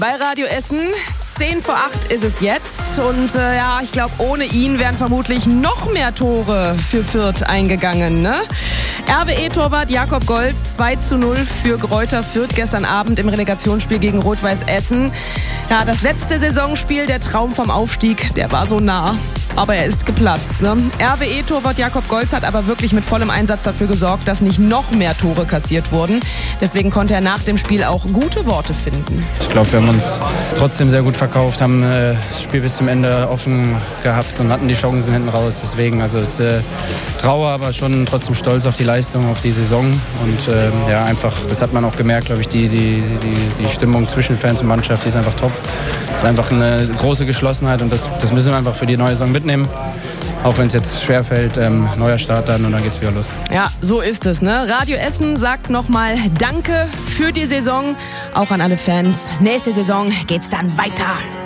Bei Radio Essen, 7:10 ist es jetzt. Und ich glaube, ohne ihn wären vermutlich noch mehr Tore für Fürth eingegangen. Ne? RWE-Torwart Jakob Golz, 2:0 für Greuther Fürth gestern Abend im Relegationsspiel gegen Rot-Weiß Essen. Ja, das letzte Saisonspiel, der Traum vom Aufstieg, der war so nah. Aber er ist geplatzt. Ne? RWE-Torwart Jakob Golz hat aber wirklich mit vollem Einsatz dafür gesorgt, dass nicht noch mehr Tore kassiert wurden. Deswegen konnte er nach dem Spiel auch gute Worte finden. Ich glaube, wir haben uns trotzdem sehr gut verkauft, haben das Spiel bis zum Ende offen gehabt und hatten die Chancen hinten raus. Deswegen, also es ist Trauer, aber schon trotzdem stolz auf die Leistung, auf die Saison. Und einfach, das hat man auch gemerkt, glaube ich, die Stimmung zwischen Fans und Mannschaft, die ist einfach top. Es ist einfach eine große Geschlossenheit und das müssen wir einfach für die neue Saison mitnehmen. Auch wenn es jetzt schwerfällt, neuer Start dann und dann geht's wieder los. Ja, so ist es. Ne? Radio Essen sagt nochmal Danke für die Saison. Auch an alle Fans. Nächste Saison geht's dann weiter.